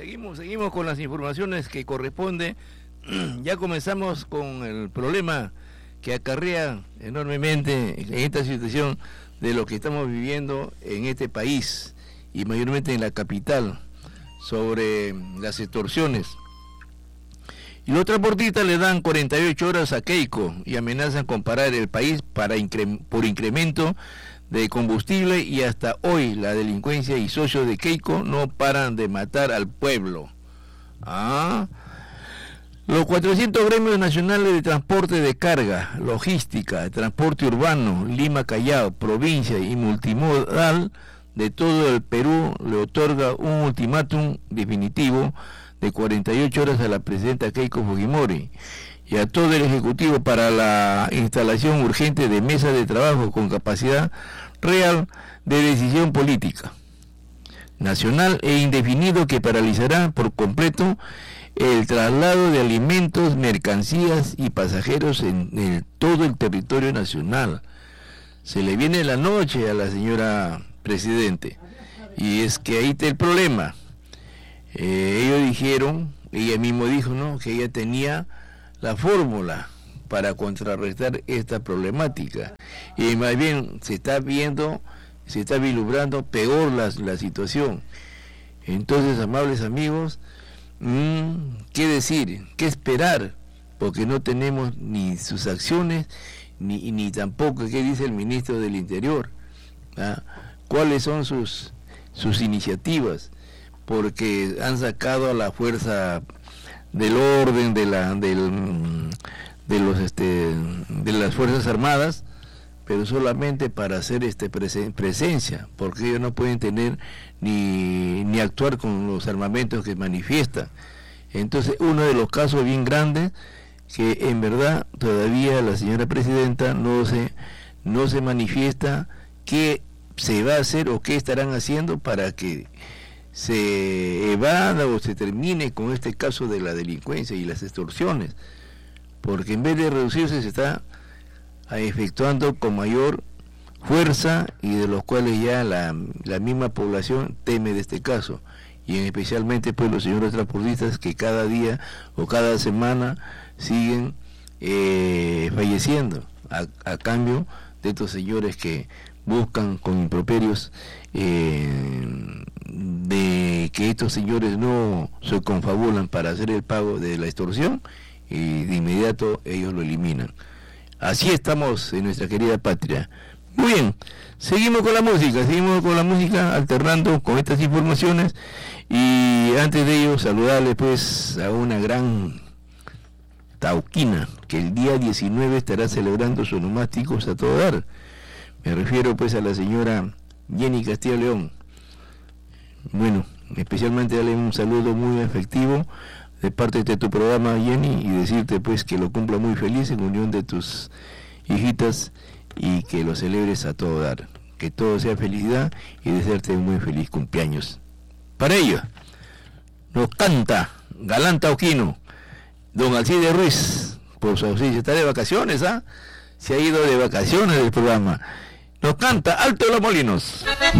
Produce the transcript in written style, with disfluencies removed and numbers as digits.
Seguimos con las informaciones que corresponde. Ya comenzamos con el problema que acarrea enormemente en esta situación de lo que estamos viviendo en este país y mayormente en la capital sobre las extorsiones. Y los transportistas le dan 48 horas a Keiko y amenazan con parar el país por incremento de combustible, y hasta hoy la delincuencia y socios de Keiko no paran de matar al pueblo. Los 400 gremios nacionales de transporte de carga, logística, transporte urbano, Lima Callao, provincia y multimodal de todo el Perú le otorga un ultimátum definitivo de 48 horas a la presidenta Keiko Fujimori y a todo el Ejecutivo para la instalación urgente de mesas de trabajo con capacidad real de decisión política nacional e indefinido que paralizará por completo el traslado de alimentos, mercancías y pasajeros en todo el territorio nacional. Se le viene la noche a la señora Presidente, y es que ahí está el problema. Ellos dijeron, ella mismo dijo, ¿no?, que ella tenía la fórmula para contrarrestar esta problemática, y más bien se está vislumbrando peor la situación. Entonces, amables amigos, ¿qué decir? ¿Qué esperar? Porque no tenemos ni sus acciones, ni tampoco qué dice el ministro del Interior, cuáles son sus iniciativas, porque han sacado a la fuerza del orden de las Fuerzas Armadas, pero solamente para hacer presencia, porque ellos no pueden tener ni actuar con los armamentos que manifiestan. Entonces, uno de los casos bien grandes, que en verdad todavía la señora presidenta no se manifiesta qué se va a hacer o qué estarán haciendo para que se evada o se termine con este caso de la delincuencia y las extorsiones, porque en vez de reducirse se está efectuando con mayor fuerza, y de los cuales ya la misma población teme de este caso, y especialmente pues los señores transportistas que cada día o cada semana siguen falleciendo a cambio de estos señores que buscan con improperios de que estos señores no se confabulan para hacer el pago de la extorsión, y de inmediato ellos lo eliminan. Así estamos en nuestra querida patria. Muy bien, seguimos con la música, alternando con estas informaciones, y antes de ello saludarle pues a una gran tauquina que el día 19 estará celebrando sus onomásticos a todo dar. Me refiero pues a la señora Jenny Castillo León. Bueno, especialmente darle un saludo muy afectivo de parte de tu programa, Jenny, y decirte pues que lo cumpla muy feliz en unión de tus hijitas y que lo celebres a todo dar, que todo sea felicidad, y desearte un muy feliz cumpleaños. Para ello nos canta galán tauquino don Alcide Ruiz, por su ausencia. Está de vacaciones, se ha ido de vacaciones del programa. Nos canta Alto de los Molinos.